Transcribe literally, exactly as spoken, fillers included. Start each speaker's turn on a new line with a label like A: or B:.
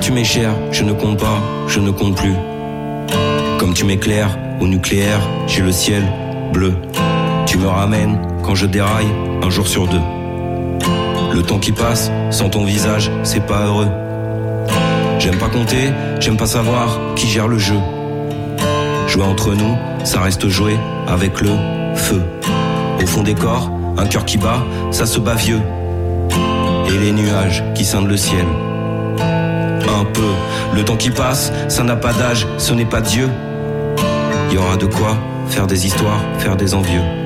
A: tu m'es cher, je ne compte pas, je ne compte plus. Comme tu m'éclaires au nucléaire, j'ai le ciel bleu. Tu me ramènes quand je déraille, un jour sur deux. Le temps qui passe, sans ton visage, c'est pas heureux. J'aime pas compter, j'aime pas savoir qui gère le jeu. Jouer entre nous, ça reste jouer avec le feu. Au fond des corps, un cœur qui bat, ça se bat vieux. Et les nuages qui scindent le ciel. Un peu, le temps qui passe, ça n'a pas d'âge, ce n'est pas Dieu. Il y aura de quoi faire des histoires, faire des envieux.